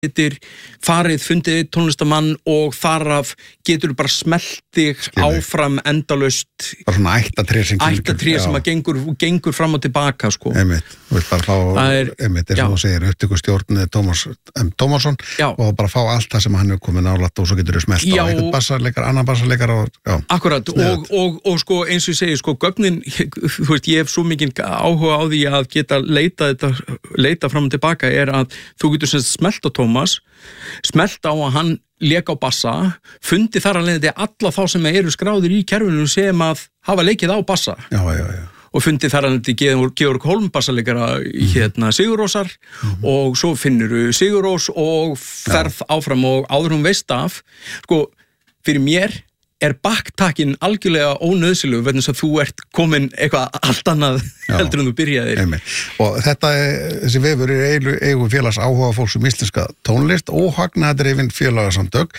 getur farið, fundið tónlistamann og þaraf getur bara smellt þig áfram endalaust. Bara svona ættatré sem að gengur fram og tilbaka, sko. Einmitt, þú vilt bara fá, einmitt, eins og þú segir, upptökustjórn Tómas M. Tómasson og bara fá allt það sem hann er komið nálægt og svo getur þú smellt á einhvern bassarleikar, annan bassarleikar Akkurat, og sko, eins og ég segi, sko, gögnin, þú veist, ég hef svo mikinn áhuga á því að geta leita fram og tilbaka að þú getur sem smellt á Tómas, smellt á að hann lék á bassa, fundi þar alveg alla þá sem eru skráðir í kerfinu sem að hafa leikið á bassa. Já. Og fundi þar alveg Georg Holm bassaleikara Sigurrósar og svo finnur Sigurrós og ferð áfram og áður hún veist af, sko, fyrir mér backtakinn algjörlega ónauðsynlegur vegna þess að þú ert komin eitthvað allt annað heldur en þú byrjaðir. Og þessi vefur eigu félags áhuga fólks íslenska tónlist og hagnaðardrifin félagasamtök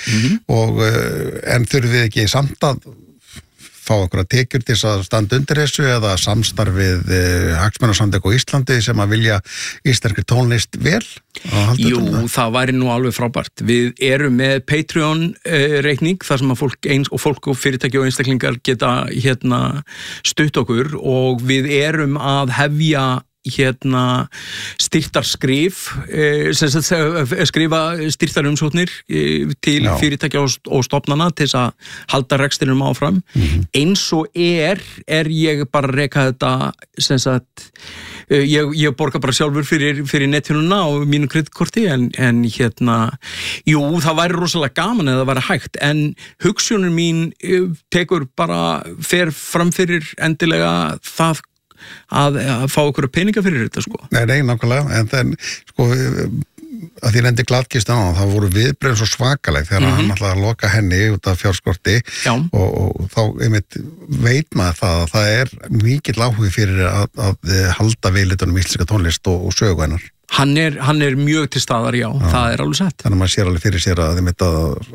en þurfum við ekki samt að fá okkur að tekjur til að standa undir þessu eða samstarfið hagsmunasamtök á Íslandi sem að vilja íslenskri tónlist vel? Jú, það væri nú alveg frábært. Við erum með Patreon reikning þar sem að fólk og fyrirtæki og einstaklingar geta stutt okkur og við erum að hefja styrtarskrif skrifa styrtarumsóknir til fyrirtækja og stofnana til þess að halda rekstrinum áfram eins og ég bara reka þetta ég borga bara sjálfur fyrir netthjóluna og mínu kreditkorti en jú, það væri rosalega gaman eða það væri hægt en hugsjónur mín tekur bara fer fram fyrir endilega það að fá okkur peninga fyrir þetta, sko. Nei, nákvæmlega, en þann, sko, að því nefndi Gladkistan á, það voru viðbrögð svo svakaleg þegar hann ætlaði að loka henni út af fjárskorti og þá veit maður að það mikill áhugi fyrir að halda viðlitunum íslenska tónlist og sögu hennar. Hann er mjög til staðar, já, það alveg sett. Þannig að maður sér alveg fyrir sér að þið mitt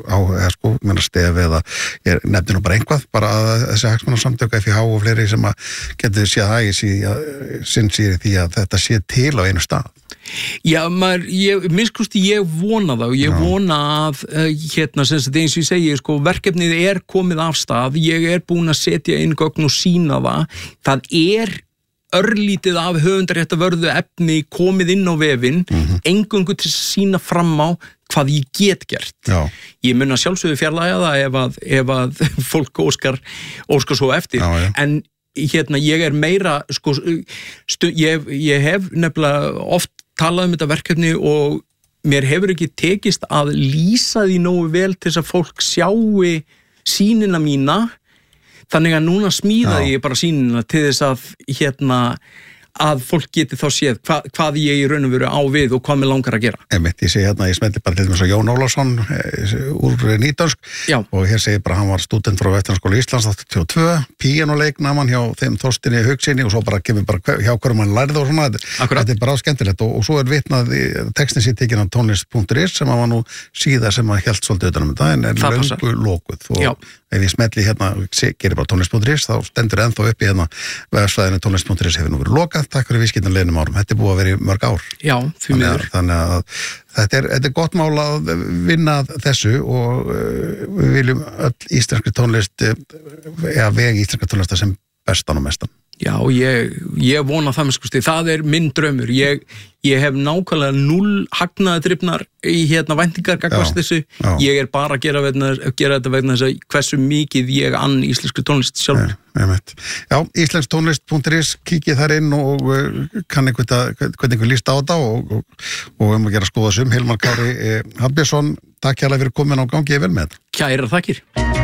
að stef eða ég nefndi nú bara einhvað, bara að þessi hagsmunasamtök FIH og fleiri sem að getur séð sinn sér því að þetta sé til á einu stað. Já, minnst ég vona það og ég vona að eins og ég segi, sko, verkefnið komið af stað, ég búin að setja inn gögn og sýna það örlítið af höfundarréttarvörðu efni komið inn á vefinn, eingöngu til að sýna fram á hvað ég get gert. Já. Ég mun að sjálfsögðu fjarlægja það ef að fólk óskar svo eftir. Já. En ég meira, sko, ég hef nefnilega oft talað þetta verkefni og mér hefur ekki tekist að lýsa því nógu vel til þess að fólk sjáu sýnina mína. Þannig að núna smíðaði ég bara sýnina til þess að fólk geti þá séð hvað ég í raun og veru á við og hvað mér langar að gera. Ég segi ég smelti bara til þess að Jón Ólafsson úr Nýdönsk og hér segi bara hann var stúdent frá Vestanskóla Íslands 82, píanoleiknaman hjá þeim Þorstinni Haugsinni og svo bara kemur bara hjá hverjum hann lærði og svona, þetta bara skemmtilegt og svo vitnað textin sér tekinn á tónlist.is sem var nú síða sem að hélt svolítið utan þetta en löngu lokuð og ef ég smelli gerir bara tónlist.is þá stendur ennþá upp í vefsvæðinu tónlist.is hefur nú verið lokað, takk fyrir viðskiptan liðnum árum, þetta búið að vera í mörg ár. Já, því miður. Þannig að þetta er gott mál að vinna þessu og við viljum öll íslenskri tónlist veg íslenskri tónlista sem bestan og mestan. Já, ég vona það með það minn draumur. Ég hef nákvæmlega 0 hagnaðardrifnar í væntingar gagnvart þessu. Ég bara að gera þetta vegna þess að hversu mikið ég ann íslenskri tónlist sjálfur. Já, íslensktónlist.is, kíkið þar inn og kann hvernig líst á þetta og að gera skoða Hilmar Kári Hafbjörnsson, takk hérlega fyrir komin á gangi vel með þetta. Kærar þakkir.